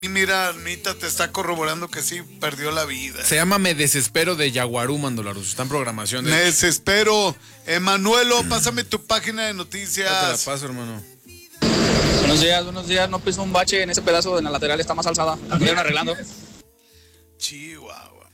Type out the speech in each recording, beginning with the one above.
Y mira, Anita te está corroborando que sí perdió la vida. Se llama Me Desespero de Yaguarú, Mandolaros. Está en programación. Me desespero. Emanuelo, pásame tu página de noticias. Ya te la paso, hermano. Buenos días. No pisó un bache en ese pedazo de la lateral, está más alzada. Lo están arreglando. Chihuahua.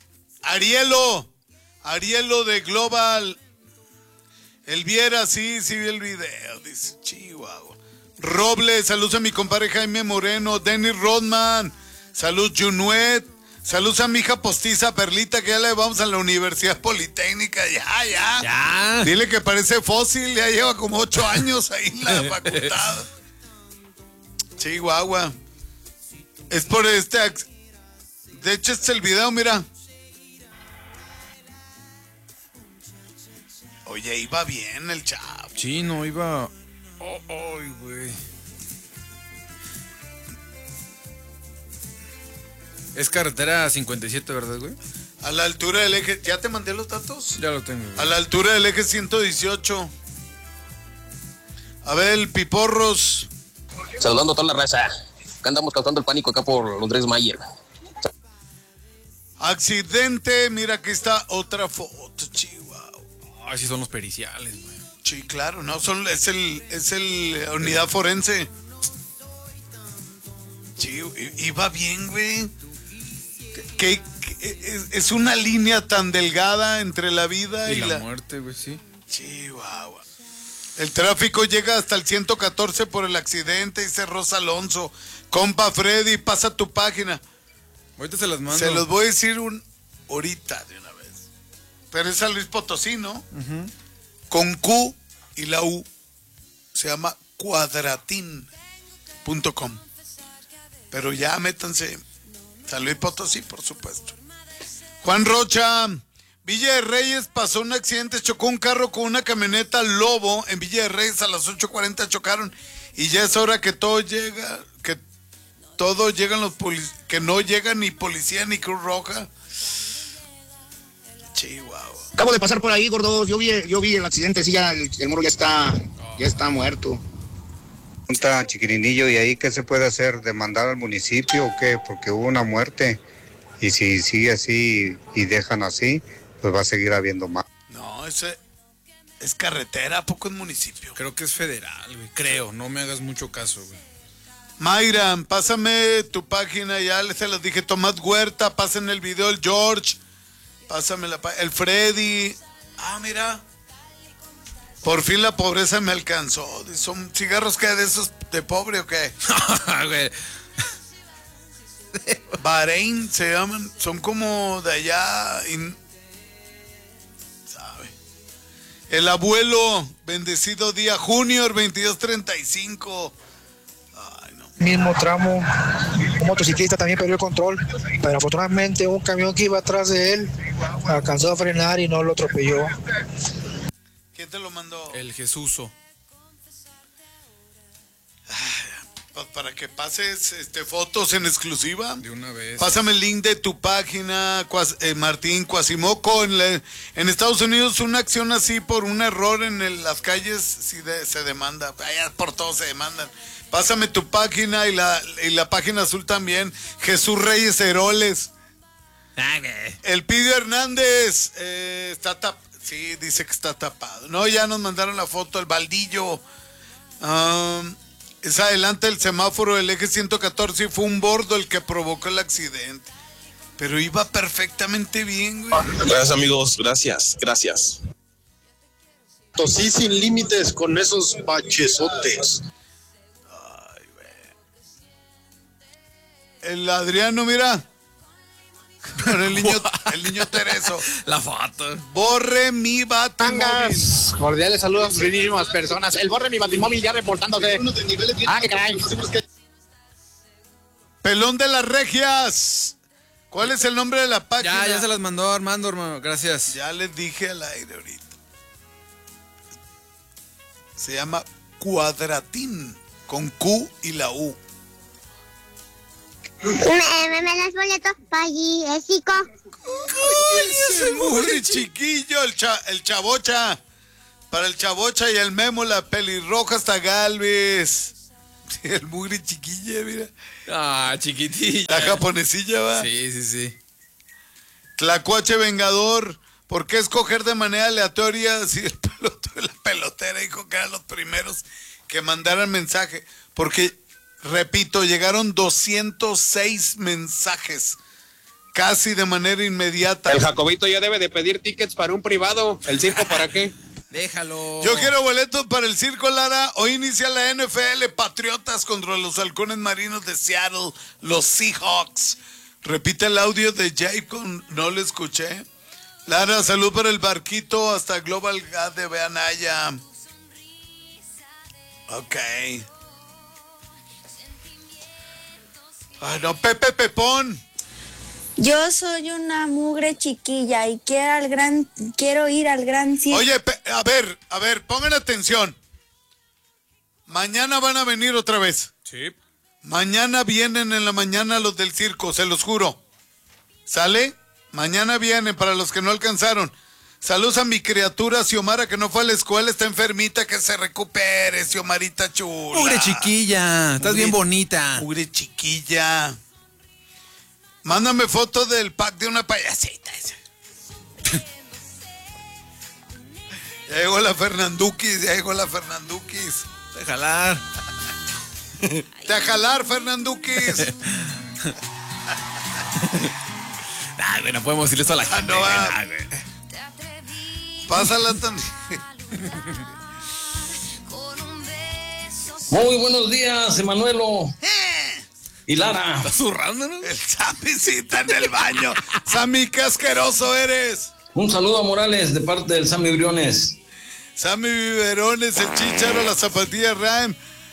Arielo de Global. El Viera, sí vi el video. Dice Chihuahua. Robles, saludos a mi compadre Jaime Moreno. Dennis Rodman, salud Junuet. Saludos a mi hija postiza Perlita, que ya la llevamos a la Universidad Politécnica. Ya. Dile que parece fósil, ya lleva como 8 años ahí en la facultad. Chihuahua. Es por este. De hecho, este es el video, mira. Oye, iba bien el chavo. Sí, no, iba. Ay, güey. Es carretera 57, ¿verdad, güey? A la altura del eje. ¿Ya te mandé los datos? Ya lo tengo, güey. A la altura del eje 118. A ver, el Piporros. Saludando a toda la raza. Acá andamos causando el pánico acá por Andrés Mayer. Accidente, mira, aquí está otra foto, Chihuahua. Ay, sí son los periciales, güey. Sí, claro, no, es el unidad forense. Sí, iba bien, güey. Que es una línea tan delgada entre la vida y la muerte, güey, sí. Chihuahua. El tráfico llega hasta el 114 por el accidente, dice Rosa Alonso. Compa Freddy, pasa tu página. Ahorita se las mando. Se los voy a decir ahorita de una vez. Pero es San Luis Potosí, ¿no? Con Q y la U. Se llama cuadratin.com. Pero ya métanse. San Luis Potosí, por supuesto. Juan Rocha. Villa de Reyes pasó un accidente, chocó un carro con una camioneta Lobo en Villa de Reyes a las 8:40 chocaron y ya es hora que todo llega, que no llegan ni policía ni Cruz Roja. Chihuahua. Acabo de pasar por ahí, gordos. Yo vi el accidente, sí, ya el morro ya está muerto. Pregunta Chiquirinillo, ¿y ahí qué se puede hacer? ¿Demandar al municipio o qué? Porque hubo una muerte y si sigue así y dejan así, pues va a seguir habiendo más. No, ese es carretera, ¿a poco es municipio? Creo que es federal, güey. Creo, no me hagas mucho caso, güey. Mayra, pásame tu página, ya se los dije. Tomás Huerta, pasen el video, el George. Pásame el Freddy. Ah, mira. Por fin la pobreza me alcanzó. ¿Son cigarros que de esos de pobre o qué? Bahrein se llaman. Son como de allá. ¿Sabe? El abuelo, bendecido día, Junior 2235. Mismo tramo, un motociclista también perdió el control, pero afortunadamente un camión que iba atrás de él alcanzó a frenar y no lo atropelló. ¿Quién te lo mandó? El Jesuso. Para que pases fotos en exclusiva. De una vez. Pásame el link de tu página, Martín Cuasimoco. En Estados Unidos una acción así por un error en las calles se demanda. Allá por todo se demandan. Pásame tu página y la página azul también. Jesús Reyes Heroles. El Pidio Hernández está tapado. Sí, dice que está tapado. No, ya nos mandaron la foto. El Baldillo. Es adelante del semáforo del eje 114 y fue un bordo el que provocó el accidente. Pero iba perfectamente bien, güey. Gracias, amigos. Gracias. Sí, sin límites con esos bachesotes. Ay, güey. El Adriano, mira. Con el niño Tereso. La foto. Borre mi batimóvil. Cordiales saludos, finísimas personas. El Borre mi batimóvil ya reportándose. Qué caray. Pelón de las Regias. ¿Cuál es el nombre de la página? Ya se las mandó Armando, hermano. Gracias. Ya les dije al aire ahorita. Se llama Cuadratin, con Q y la U. Me das boletos para allí, Chico. Ese muy chiquillo, el Chavocha. Para el Chavocha y el Memo, la pelirroja hasta Galvez. Sí, el mugre chiquilla, mira. Ah, chiquitilla. La japonesilla, va. Sí. Tlacuache Vengador. ¿Por qué escoger de manera aleatoria si la pelotera dijo que eran los primeros que mandaran mensaje? Porque, repito, llegaron 206 mensajes. Casi de manera inmediata. El Jacobito ya debe de pedir tickets para un privado. ¿El circo para qué? Déjalo. Yo quiero boletos para el circo, Lara. Hoy inicia la NFL. Patriotas contra los halcones marinos de Seattle. Los Seahawks. Repite el audio de Jacob. No lo escuché. Lara, salud para el barquito hasta Global Gas de Beanaya. Ok. Ay, no, Pepe Pepón. Yo soy una mugre chiquilla y quiero ir al gran circo. Oye, a ver, pongan atención. Mañana van a venir otra vez. Sí. Mañana vienen en la mañana los del circo, se los juro. ¿Sale? Mañana vienen para los que no alcanzaron. Saludos a mi criatura Xiomara que no fue a la escuela, está enfermita, que se recupere, Xiomarita chula. Mugre chiquilla, estás bien bonita. Mugre chiquilla. Mándame foto del pack de una payasita. Ya llegó la Fernandukis. De jalar. Te a jalar, Fernandukis. Ay, güey, no podemos decirle esto a la gente. No, güey. Pásala también. Muy buenos días, Emanuelo. Y Lara. ¿Estás zurrando, no? El Samicita en el baño. Sammy, qué asqueroso eres. Un saludo a Morales de parte del Sammy Briones. Sammy Biberones, el Chicharo, la zapatilla Ram.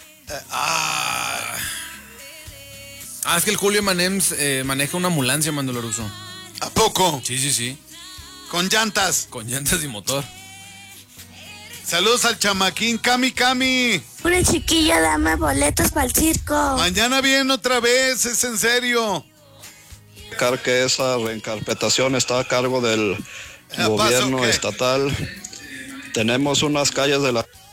Es que el Julio Manems maneja una ambulancia, Mandolaruso. ¿A poco? Sí. Con llantas. Con llantas y motor. Saludos al chamaquín, Cami. Una chiquilla, dame boletos para el circo. Mañana viene otra vez, es en serio. Que esa reencarpetación está a cargo del gobierno estatal. Tenemos unas calles de la